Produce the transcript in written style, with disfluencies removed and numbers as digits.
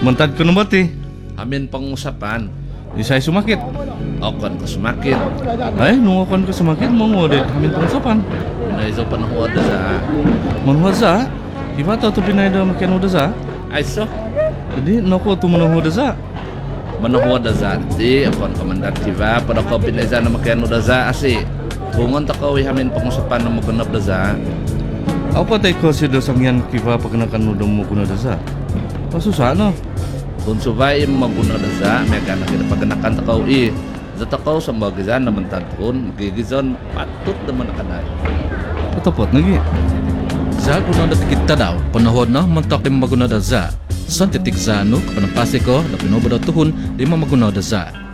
Mentad ko nabati. Amin pangusapan. Isay sumakit. Okon ko sumakit. Ay, nung akon ko sumakit, mangulit. Hamin pangusapan. Naiso panahuad da sa. Manuhad sa? Iba to pinay da makian udah sa? Ay so. Jadi, nako tu manuhad sa. Manahuad da sa. Di, akon komandan kiba. Pada ko pinayza na makiano da sa. Asi. Bungon ta ko hamin pangusapan na magunab da sa. Apa tay consider samyan kiba pagkanakan udah mo kuna da sa? Pasusah no? Kung subay maguna da sa. May kana kita pagkanakan ta ko Zata ko sa magizan na mantadkon. Magigizan patut naman kanay. Patapot lagi. Za kuna da kita daw panahod na mantak maguna da za. San titik za no panapasi ko na pinobo da tuhon di maguna da za.